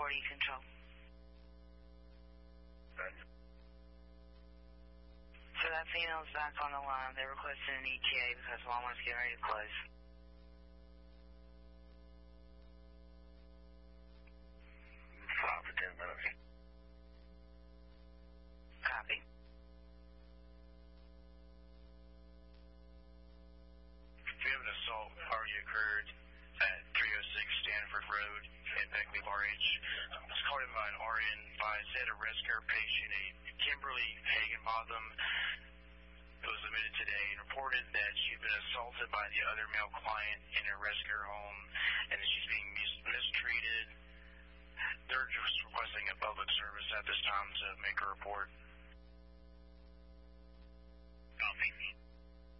reporting control. So that female's back on the line. They requested an ETA because Walmart's getting ready to close. Five to 10 minutes. Copy. We have an assault already occurred at 306 Stanford Road in Beckley RH. It's called in by an RN by said a rescue patient, a Kimberly Hagenbotham. It was admitted today and reported that she'd been assaulted by the other male client in her rescue home and that she's being mistreated. They're just requesting a public service at this time to make a report. Copy.